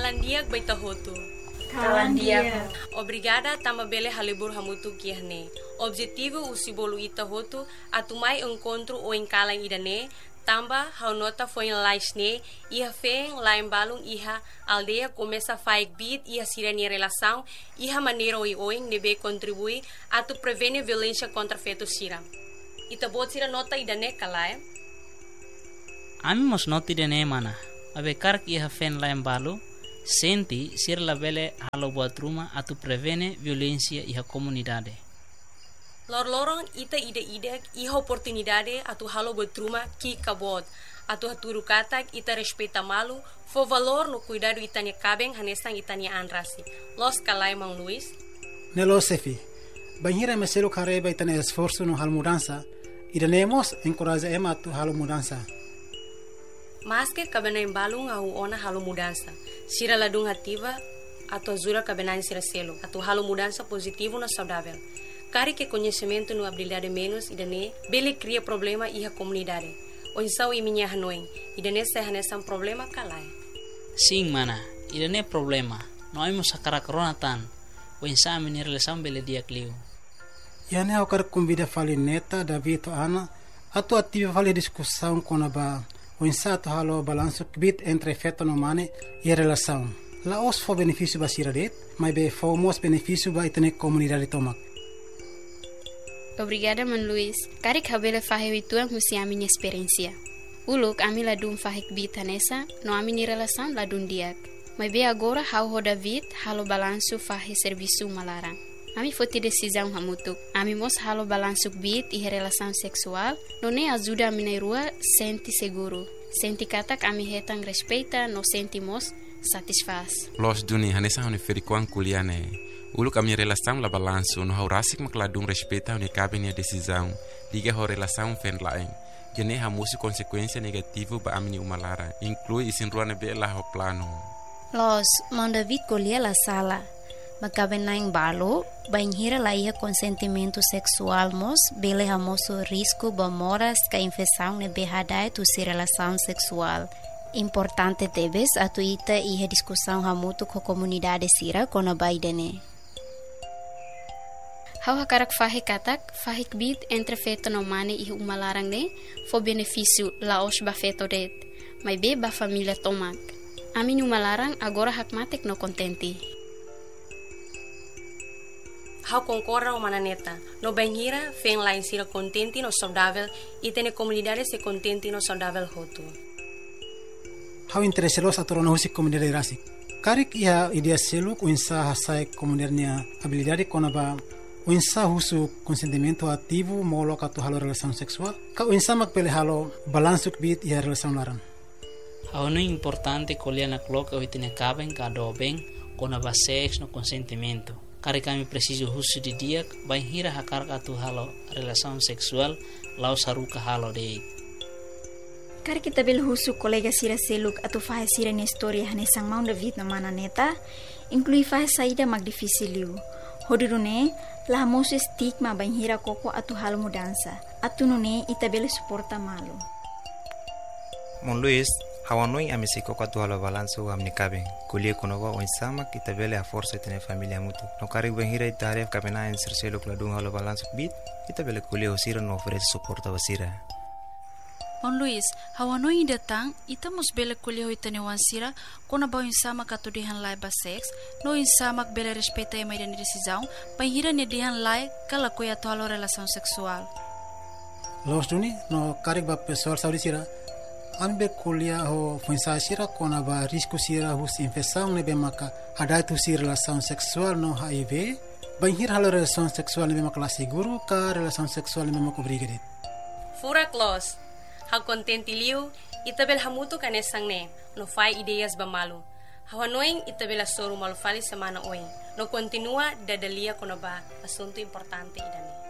Kalandiak baita hotu. Kalandiak. Obrigada tama bele halibur hamutu kiahne. Objetivo usibolu ita hotu atumai encontro o enkalang idane. Tamba haunota foi em laisne ia feng lá em balung iha aldeia começa a fazer bit ia sirene relação iha maneira oi nebe contribui a tu prevenir violência contra feto sira. Ita bot sira nota idane kalai. Ami mos noti idane mana. Abe kark iha feng lá em balu senti sir la bele halo buat rumah a tu prevenir violência iha comunidade. Lorong ita ide iha oportunidade atu halo betruma ki kabot atu haturu katak ita respeita malu fo valor no cuidado itania cabeng hanesang itania anrasi los kalai Mang Luis Nelo Sefi banhira meselo careba itania esforço no hal mudança idanemos encoraja ema atu halo mudança mas que cabena embalung au ona halo mudança sira ladung ativa atu azura cabena sira selo atu halo mudança positivo no saudável. Cari que conhecimento no habilidade menos idane bele cria problema iha comunidade. Onsau i minha hanoin idane sehanesan problema kalai. Sim mana, idane problema. Noi mo sakara coronatan. Onsa mini relação bele dia clio. Yane ao cara convida fale neta David Ana atu ativa fale discussão com a ba onsa atu halo balanço bit entre feto no mane e relação. La os fo benefício ba siradet, mas be fo mos benefício ba itane comunidade tomak. Obrigada, Mang Luis. Cari cabelo fahe wituang husi a minha experiência. Uluk ami ladum fahik bita nessa, no ami ni relação ladum diak. Mas be agora hau ho David halo balanço fahe serviço malarang. Ami foti decisão hamutuk. Ami mos halo balanço bit e relação sexual, no ne ajuda ami na rua senti seguro. Senti katak ami hetang respeita, no senti mos satisfaz. Los duni hanesa honi ferikuang kuliane. Ulu kami relação la balanço no haurasik makladung respeita honi cabe nia decisão liga ho relação fen laeng jene hamusi consequência negativo ba amini umalara inclui isin ruane be la ho plano Los Mang David colher la sala makaben naing balo banhira la ia consentimento sexual mos bele hamoso risco ba moras ka infecção ne behadai tu si relação sexual. Importante tebes atu ita ia discussão hamutu ko comunidade sira kona baidene. Hau hakarak fahe katak, fahik bit entre feto no mane e uma larang ne, fo benefício laos ba feto det, mas be ba família tomak. Amin uma larang agora hak matek no contente. Hau concorda o mananeta, no banhira fen lá em sira contente no saudável e tene comunidade se contente no saudável hotu. Hau interesselos atorona husi comunidade rasik. Karik ia idea seluk unsa hasai comunidade habilidade kona ba unsa husu consentimento ativo molo katu halo relação sexual ka unsa makpele halo balansuk bit ia relação larang. Hau no importante colher na cloca oitine caben cada bem com a sex no consentimento. Cari kami preciso husu di dia banhira hakar katu halo relação sexual lau saruka halo de. Kar kita bel husu kolega sira seluk atau fahe sira ni história hanesang Mang David na mana neta inclui fahe saída mag difícil. Hodurune la hamoso stigma banhira koko atu hal mudança. Atu nune itabele suporta malu. Mang Luis, hawanoi amisi koko atu hal balanço amni cabe. Kulie konova oinsama itabele a força tene família mutu. No cari banhira itaref kabena en serselo kladung hal balanço bit itabele kulie osira no oferece suporta basira. Mang Luis, hawanoi datang ita mos bele kuliah itane wansira kona ba insama katudihan lai ba sex no insama bele respeita ema dan decisão banhira ne dihan lai kala kuya tolo relação sexual. Los duni no karik ba pessoal saudi sira ambe kuliah ho funsa sira kona ba risco sira hus infecção ne be maka ada tu si relação sexual no HIV banhira halo relação sexual ne be maka la seguro ka relação sexual ne be maka obrigado. Fura close. Hau contente liu, itabel hamutu kanesang ne, no fai ideias bamalu. Hau hanoing itabel asoru malu fali semana oing, no continua dadalia kono ba asunto importante idane.